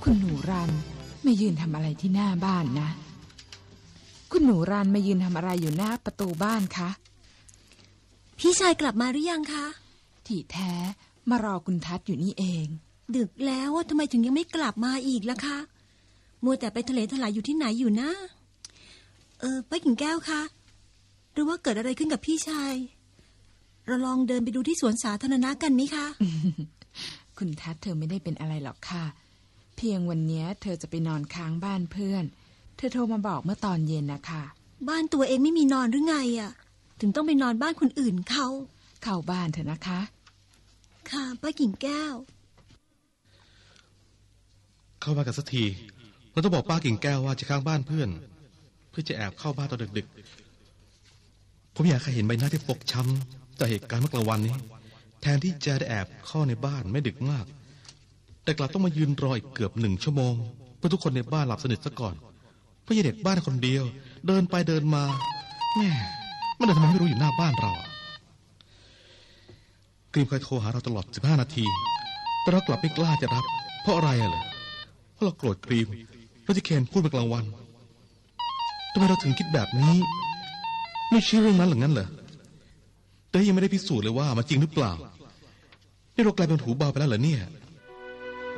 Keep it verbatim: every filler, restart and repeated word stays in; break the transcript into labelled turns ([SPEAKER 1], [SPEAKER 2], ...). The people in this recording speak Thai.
[SPEAKER 1] คุณหนูรันมายืนทำอะไรที่หน้าบ้านนะคุณหนูรันมายืนทำอะไรอยู่หน้าประตูบ้านคะ
[SPEAKER 2] พี่ชายกลับมาหรือยังคะ
[SPEAKER 1] ที่แท้มารอคุณทัศน์อยู่นี่เอง
[SPEAKER 2] ดึกแล้วทำไมถึงยังไม่กลับมาอีกล่ะคะมัวแต่ไปทะเลทลายอยู่ที่ไหนอยู่นะเออป้ากิ่งแก้วคะหรือว่าเกิดอะไรขึ้นกับพี่ชายเราลองเดินไปดูที่สวนสาธารณะกันไหมคะ
[SPEAKER 1] คุณทัศน์เธอไม่ได้เป็นอะไรหรอกค่ะเพียงวันนี้เธอจะไปนอนค้างบ้านเพื่อนเธอโทรมาบอกเมื่อตอนเย็นนะคะ
[SPEAKER 2] บ้านตัวเองไม่มีนอนหรือไงอ่ะถึงต้องไปนอนบ้านคนอื่นเขา
[SPEAKER 1] เข้าบ้านเถอะนะคะ
[SPEAKER 2] ค่ะป้ากิ่งแก้ว
[SPEAKER 3] เข้ามากันสักทีเราต้องบอกป้ากิ่งแก้วว่าจะค้างบ้านเพื่อนเพื่อจะแอบเข้าบ้านตอนดึกๆผมอยากให้เห็นใบหน้าที่ฟกช้ำจากเหตุการณ์เมื่อกลางวันนี้แทนที่จะได้แอบเข้าในบ้านไม่ดึกมากแต่กลับต้องมายืนรออีกเกือบหนึ่งชั่วโมงเพื่อทุกคนในบ้านหลับสนิทซะก่อนเพราะยายเด็กบ้านคนเดียวเดินไปเดินมาแม่มันเดินทำไมไม่รู้อยู่หน้าบ้านเรากรีมเคยโทรหาเราตลอดสิบห้านาทีแต่เรากลับไม่กล้าจะรับเพราะอะไรอะล่ะเพราะเราโกรธกรีมเราจะเคนพูดเมื่อกลางวันทำไมเราถึงคิดแบบนี้ไม่เชื่อเรื่องนั้นหรืองั้นเหรอแต่ยังไม่ได้พิสูจน์เลยว่ามันจริงหรือเปล่านี่เรากลายเป็นหูเบาไปแล้วเหรอเนี่ย